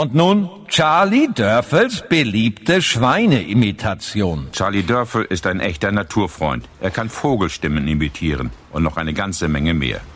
Und nun Charlie Dörfels beliebte Schweineimitation. Charlie Dörfel ist ein echter Naturfreund. Er kann Vogelstimmen imitieren und noch eine ganze Menge mehr.